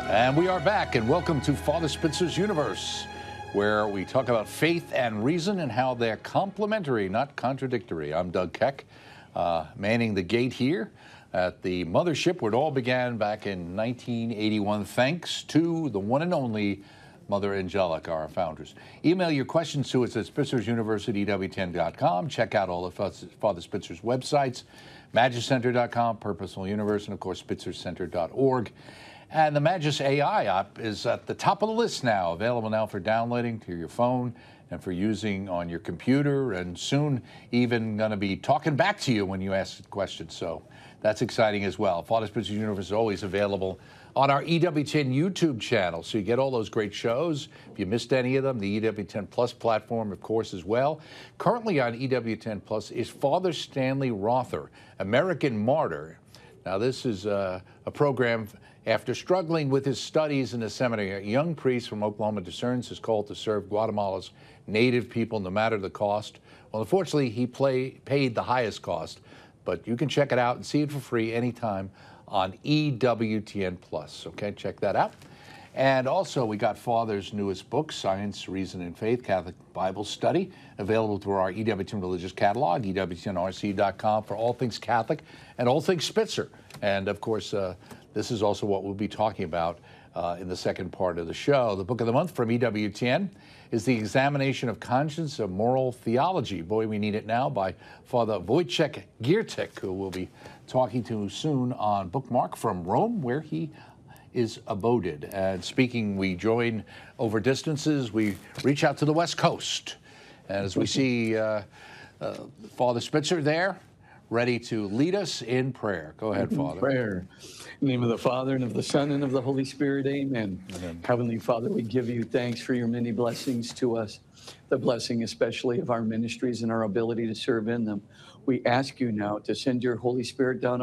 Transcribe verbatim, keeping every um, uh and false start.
And we are back, and welcome to Father Spitzer's Universe, where we talk about faith and reason and how they're complementary, not contradictory. I'm Doug Keck, uh, manning the gate here at the mothership where it all began back in nineteen eighty-one, thanks to the one and only Mother Angelica, our founders. Email your questions to us at spitzers university e w ten dot com. Check out all of Father Spitzer's websites, magis center dot com, Purposeful Universe, and of course, spitzer center dot org. And the Magis A I app is at the top of the list now, available now for downloading to your phone and for using on your computer, and soon even going to be talking back to you when you ask questions. So that's exciting as well. Father Spitzer's Universe is always available on our E W ten YouTube channel, so you get all those great shows. If you missed any of them, the E W ten Plus platform, of course, as well. Currently on E W ten Plus is Father Stanley Rother, American Martyr. Now, this is uh, a program after struggling with his studies in the seminary. A young priest from Oklahoma discerns his call to serve Guatemala's native people, no matter the cost. Well, unfortunately, he play, paid the highest cost, but you can check it out and see it for free anytime on E W T N Plus. Okay, check that out. And also, we got Father's newest book, Science, Reason, and Faith, Catholic Bible Study, available through our E W T N Religious Catalog, E W T N R C dot com, for all things Catholic and all things Spitzer. And, of course, uh, this is also what we'll be talking about uh, in the second part of the show. The book of the month from E W T N is The Examination of Conscience of Moral Theology. Boy, we need it now, by Father Wojciech Giertych, who we'll be talking to soon on Bookmark from Rome, where he is aboded. And speaking, we join over distances. We reach out to the West Coast. And as we see uh, uh, Father Spitzer there, ready to lead us in prayer. Go ahead, Father. Prayer. In the name of the Father, and of the Son, and of the Holy Spirit, amen. Amen. Heavenly Father, we give you thanks for your many blessings to us, the blessing especially of our ministries and our ability to serve in them. We ask you now to send your Holy Spirit down